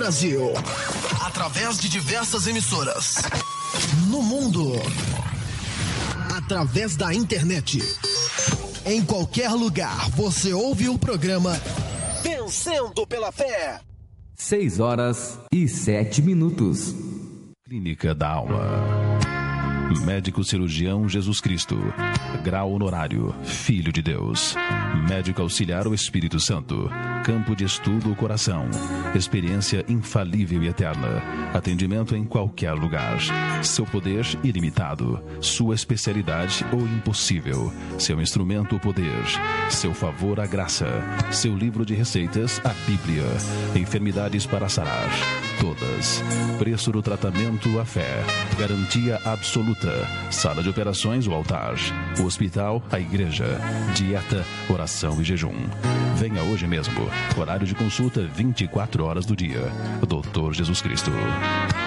Brasil. Através de diversas emissoras. No mundo. Através da internet. Em qualquer lugar, você ouve o programa Vencendo pela Fé. 6h07. Clínica da Alma. Médico cirurgião Jesus Cristo. Grau honorário, Filho de Deus. Médico auxiliar o Espírito Santo. Campo de estudo o coração. Experiência infalível e eterna. Atendimento em qualquer lugar. Seu poder ilimitado. Sua especialidade o impossível. Seu instrumento o poder. Seu favor a graça. Seu livro de receitas a Bíblia. Enfermidades para sarar. Todas. Preço do tratamento a fé. Garantia absoluta. Sala de operações o altar. O hospital a igreja. Dieta, oração e jejum. Venha hoje mesmo. Horário de consulta 24 horas do dia. Doutor Jesus Cristo.